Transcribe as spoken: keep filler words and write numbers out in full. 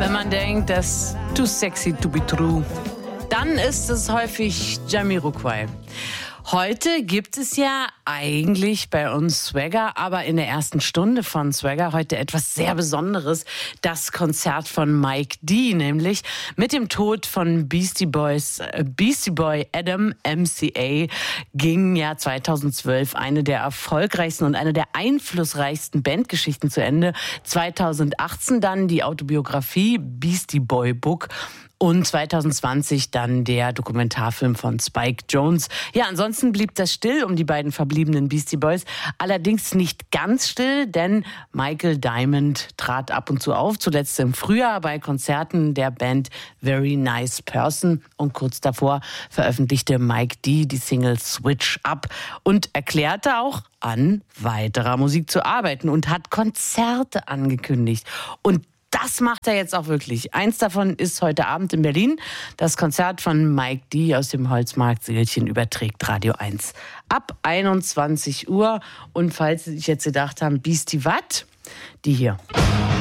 Wenn man denkt, das too sexy to be true, dann ist es häufig Jamiroquai. Heute gibt es ja eigentlich bei uns Swagger, aber in der ersten Stunde von Swagger heute etwas sehr Besonderes. Das Konzert von Mike D, nämlich mit dem Tod von Beastie Boys, äh, Beastie Boy Adam M C A ging ja zweitausendzwölf eine der erfolgreichsten und eine der einflussreichsten Bandgeschichten zu Ende. zweitausendachtzehn dann die Autobiografie Beastie Boy Book. Und zweitausendzwanzig dann der Dokumentarfilm von Spike Jonze. Ja, ansonsten blieb das still um die beiden verbliebenen Beastie Boys. Allerdings nicht ganz still, denn Michael Diamond trat ab und zu auf. Zuletzt im Frühjahr bei Konzerten der Band Very Nice Person. Und kurz davor veröffentlichte Mike D die Single Switch Up und erklärte auch, an weiterer Musik zu arbeiten und hat Konzerte angekündigt. Und das macht er jetzt auch wirklich. Eins davon ist heute Abend in Berlin. Das Konzert von Mike D aus dem Holzmarkt Seelchen überträgt Radio eins ab einundzwanzig Uhr. Und falls Sie sich jetzt gedacht haben, Beastie wat? Die hier.